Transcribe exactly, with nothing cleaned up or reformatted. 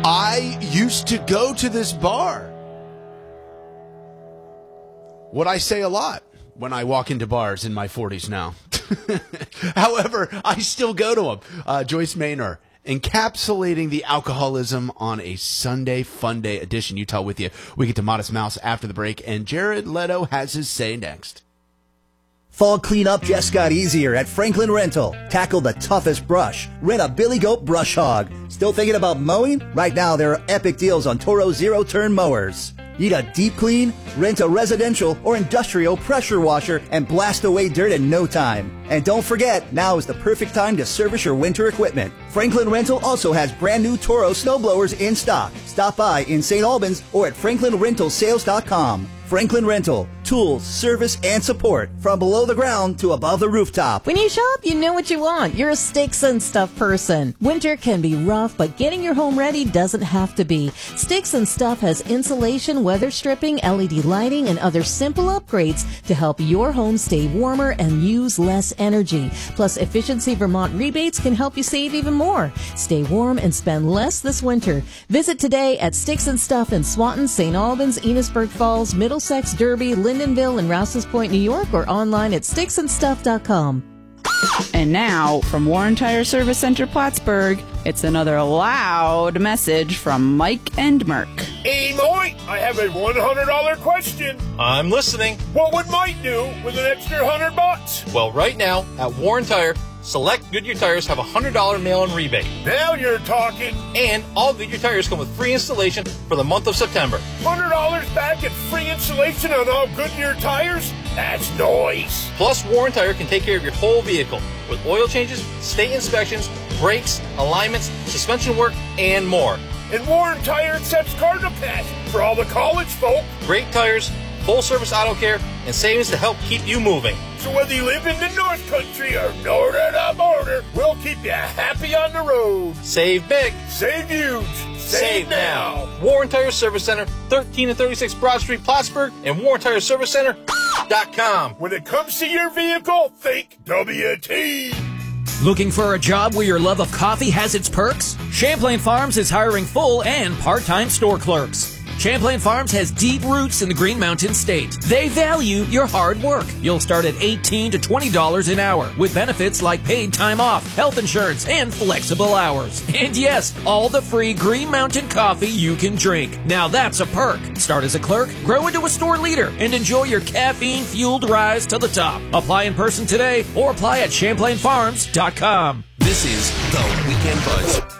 I used to go to this bar. What I say a lot when I walk into bars in my forties now. However, I still go to them. Uh, Joyce Maynor, encapsulating the alcoholism on a Sunday Fun Day edition. Utah with you. We get to Modest Mouse after the break, and Jared Leto has his say next. Fall cleanup just got easier at Franklin Rental. Tackle the toughest brush. Rent a Billy Goat Brush Hog. Still thinking about mowing? Right now there are epic deals on Toro zero-turn mowers. Need a deep clean? Rent a residential or industrial pressure washer and blast away dirt in no time. And don't forget, now is the perfect time to service your winter equipment. Franklin Rental also has brand new Toro snowblowers in stock. Stop by in Saint Albans or at franklin rental sales dot com. Franklin Rental. Tools, service, and support from below the ground to above the rooftop. When you shop, you know what you want. You're a Sticks and Stuff person. Winter can be rough, but getting your home ready doesn't have to be. Sticks and Stuff has insulation, weather stripping, L E D lighting, and other simple upgrades to help your home stay warmer and use less energy. Plus, Efficiency Vermont rebates can help you save even more. Stay warm and spend less this winter. Visit today at Sticks and Stuff in Swanton, Saint Albans, Enosburg Falls, Middlesex, Derby, Lindenville, and Rouse's Point, New York, or online at sticks and stuff dot com. And now, from Warren Tire Service Center Plattsburgh, it's another loud message from Mike and Merck. Hey, Mike, I have a one hundred dollars question. I'm listening. What would Mike do with an extra one hundred bucks? Well, right now, at Warren Tire, select Goodyear tires have a one hundred dollars mail-in rebate. Now you're talking. And all Goodyear tires come with free installation for the month of September. one hundred dollars back and free installation on all Goodyear tires? That's nice. Plus, Warren Tire can take care of your whole vehicle with oil changes, state inspections, brakes, alignments, suspension work, and more. And Warren Tire accepts Cardinal Pass for all the college folk. Great tires, full-service auto care, and savings to help keep you moving. So whether you live in the North Country or north of the border, we'll keep you happy on the road. Save big. Save huge. Save, Save now. now. Warren Tire Service Center, thirteen and thirty-six Broad Street, Plattsburgh, and warren tire service center dot com. When it comes to your vehicle, think W T. Looking for a job where your love of coffee has its perks? Champlain Farms is hiring full and part-time store clerks. Champlain Farms has deep roots in the Green Mountain State. They value your hard work. You'll start at eighteen to twenty dollars an hour with benefits like paid time off, health insurance, and flexible hours. And yes, all the free Green Mountain coffee you can drink. Now that's a perk. Start as a clerk, grow into a store leader, and enjoy your caffeine-fueled rise to the top. Apply in person today or apply at champlain farms dot com. This is The Weekend Buzz.